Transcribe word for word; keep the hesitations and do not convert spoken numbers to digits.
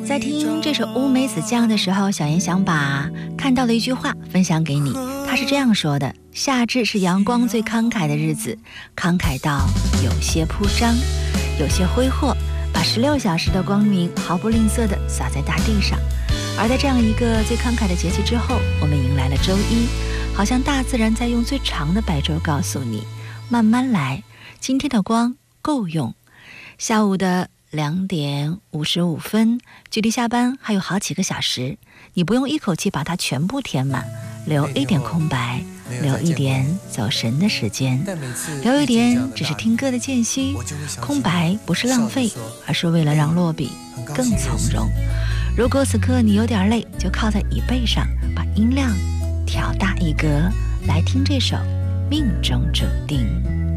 在听这首乌梅子酱的时候，小妍想把看到的一句话分享给你。他是这样说的：夏至是阳光最慷慨的日子，慷慨到有些铺张，有些挥霍，把十六小时的光明毫不吝啬地洒在大地上。而在这样一个最慷慨的节气之后，我们迎来了周一，好像大自然在用最长的白昼告诉你，慢慢来，今天的光够用。下午的两点五十五分，距离下班还有好几个小时，你不用一口气把它全部填满，留一点空白，留一点走神的时间，留一点只是听歌的间隙。空白不是浪费，而是为了让落笔更从容。如果此刻你有点累，就靠在椅背上，把音量调大一格，来听这首命中注定。